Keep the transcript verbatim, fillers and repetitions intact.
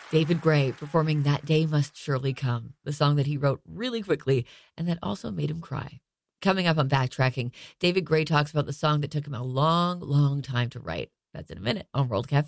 David Gray performing That Day Must Surely Come, the song that he wrote really quickly and that also made him cry. Coming up on Backtracking, David Gray talks about the song that took him a long, long time to write. That's in a minute on World Cafe.